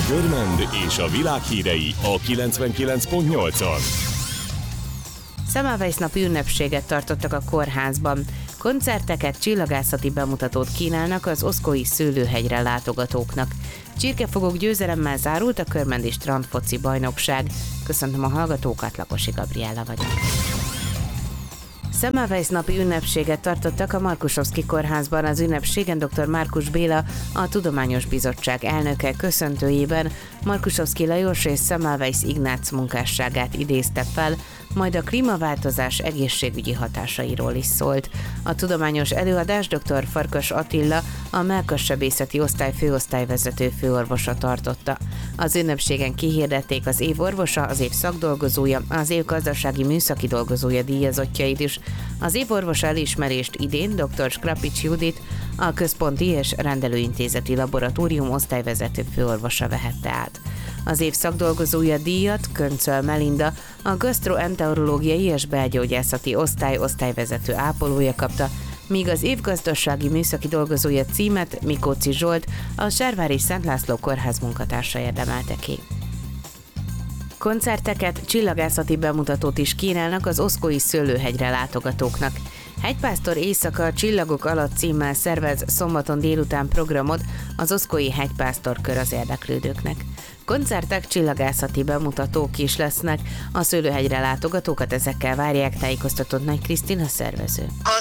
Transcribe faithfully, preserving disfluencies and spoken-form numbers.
Körmend és a világ hírei a kilencvenkilenc pont nyolcon. Semmelweis napi ünnepséget tartottak a kórházban. Koncerteket, csillagászati bemutatót kínálnak az oszkói szőlőhegyre látogatóknak. Csirkefogók győzelemmel zárult a körmendi strandfoci bajnokság. Köszöntöm a hallgatókat, Lakosi Gabriella vagyok. Semmelweis napi ünnepséget tartottak a Markusovszki kórházban. Az ünnepségen dr. Márkus Béla, a Tudományos Bizottság elnöke köszöntőjében Markusovszki Lajos és Semmelweis Ignác munkásságát idézte fel, majd a klímaváltozás egészségügyi hatásairól is szólt. A tudományos előadás dr. Farkas Attila, a mellkassebészeti osztály főosztályvezető főorvosa tartotta. Az ünnepségen kihirdették az év orvosa, az év szakdolgozója, az év gazdasági műszaki dolgozója díjazottjait is. Az év orvosa elismerést idén dr. Skrapics Judit, a Központi és Rendelőintézeti Laboratórium osztályvezető főorvosa vehette át. Az év szakdolgozója díjat Köncöl Melinda, a gasztroenterológiai és belgyógyászati osztály osztályvezető ápolója kapta, míg az év gazdasági műszaki dolgozója címet Mikóczy Zsolt, a Sárvári Szent László kórház munkatársa érdemelte ki. Koncerteket, csillagászati bemutatót is kínálnak az oszkói szőlőhegyre látogatóknak. Hegypásztor éjszaka a Csillagok alatt címmel szervez szombaton délután programot az oszkói hegypásztorkör az érdeklődőknek. Koncertek, csillagászati bemutatók is lesznek, a szőlőhegyre látogatókat ezekkel várják, tájékoztatott Nagy Krisztina szervező. A